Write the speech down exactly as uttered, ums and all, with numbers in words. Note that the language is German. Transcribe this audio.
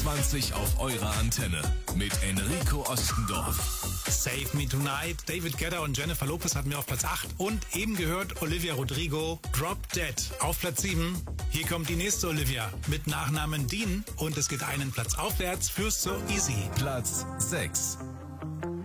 zwanzig auf eurer Antenne mit Enrico Ostendorf. Save Me Tonight. David Guetta und Jennifer Lopez hatten wir auf Platz acht. Und eben gehört Olivia Rodrigo, Drop Dead auf Platz sieben. Hier kommt die nächste Olivia mit Nachnamen Dean. Und es geht einen Platz aufwärts für So Easy. Platz sechs.